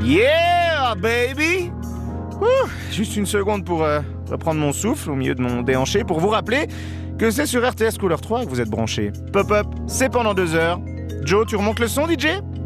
Yeah, baby! Ouh, juste une seconde pour reprendre mon souffle au milieu de mon déhanché pour vous rappeler que c'est sur RTS Couleur 3 que vous êtes branchés. Pop-up, c'est pendant 2 heures. Joe, tu remontes le son, DJ?